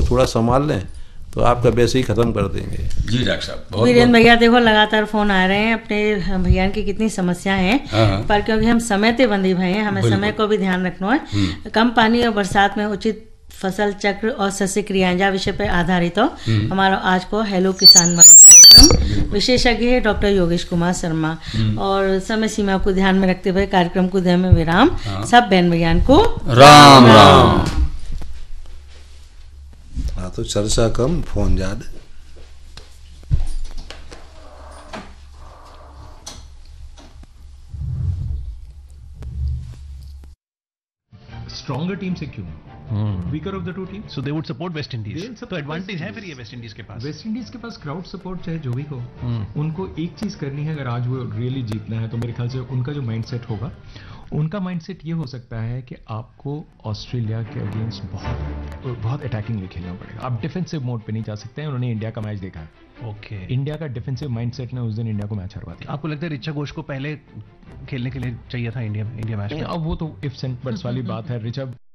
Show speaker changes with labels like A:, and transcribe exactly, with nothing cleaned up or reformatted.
A: को थोड़ा संभाल लें तो आपका वैसे ही खत्म कर देंगे।
B: जी डॉक्टर साहब।
C: वीरेंद्र भैया देखो लगातार फोन आ रहे हैं, अपने भैया की कितनी समस्याएं हैं,
B: हाँ।
C: पर क्योंकि हम समय ते बंदी भाई हैं, हमें समय को भी ध्यान रखना है। कम पानी और बरसात में उचित फसल चक्र और सस्य क्रियाएं जा विषय पर आधारित हो हमारा आज को हेलो किसान वाणी कार्यक्रम। विशेषज्ञ है डॉक्टर योगेश कुमार शर्मा। और समय सीमा को ध्यान में रखते हुए कार्यक्रम को दे में विराम।
B: हाँ।
C: सब बहन भैया को
B: राम राम।
A: हाँ तो चर्चा कम, फोन ज्यादा।
D: स्ट्रॉन्गर टीम से क्यों? Weaker of the two team,
E: so they would support West Indies. तो एडवांटेज है फिर ये वेस्ट इंडीज के पास।
D: वेस्ट इंडीज के पास क्राउड सपोर्ट चाहे जो भी हो, उनको एक चीज करनी है, अगर आज वो रियली जीतना है तो मेरे ख्याल से उनका जो माइंडसेट होगा, उनका माइंडसेट ये हो सकता है कि आपको ऑस्ट्रेलिया के अगेंस्ट बहुत बहुत अटैकिंगली खेलना पड़ेगा। आप डिफेंसिव मोड पे नहीं जा सकते हैं। उन्होंने इंडिया का मैच देखा है।
E: Okay okay.
D: इंडिया का डिफेंसिव माइंडसेट ने उस दिन इंडिया को मैच हरवा दिया।
E: आपको लगता है ऋचा घोष को पहले खेलने के लिए चाहिए था इंडिया इंडिया मैच में?
D: अब वो तो इफ एंड बट्स वाली बात है। ऋचा